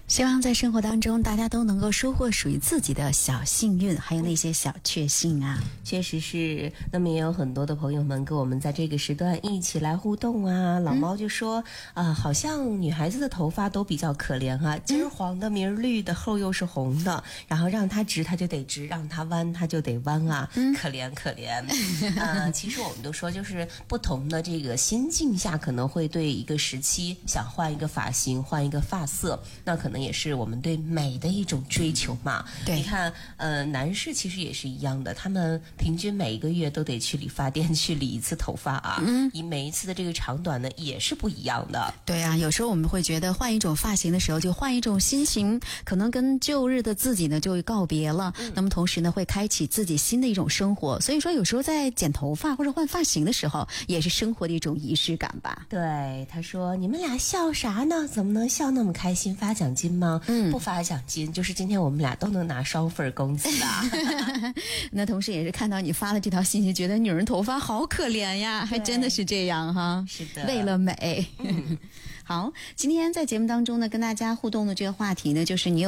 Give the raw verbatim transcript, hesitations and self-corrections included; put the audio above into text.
希望在生活当中大家都能够收获属于自己的小幸运，还有那些小确幸啊。 确实是，那么也有很多的朋友们跟我们在这个时段一起来互动啊。老猫就说啊、呃，好像女孩子的头发都比较可怜啊，今儿黄的明儿绿的后又是红的，然后让它直它就得直，让它弯它就得弯啊，嗯、可怜可怜啊、呃。其实我们都说，就是不同的这个心境下，可能会对一个时期想换一个发型，换一个发色，那可能也是我们对美的一种追求嘛。 对， 你看，呃，男士其实也是一样的，他们平均每一个月都得去理发店去理一次头发啊。嗯，以每一次的这个长短呢，也是不一样的。 对啊，有时候我们会觉得换一种发型的时候，就换一种心情，可能跟旧日的自己呢就告别了。嗯、那么同时呢，会开启自己新的一种生活。所以说，有时候在剪头发或者换发型的时候，也是生活的一种仪式感吧。 对，他说：“你们俩笑啥呢？怎么能笑那么开心？发奖金吗？”嗯，不发奖金，就是今天我们俩都能拿双份工资啊。 那同时也是看到你发的这条信息，觉得女人头发好可怜呀，还真的是这样哈。 是的， 为了美。嗯、好，今天在节目当中呢，跟大家互动的这个话题呢，就是你有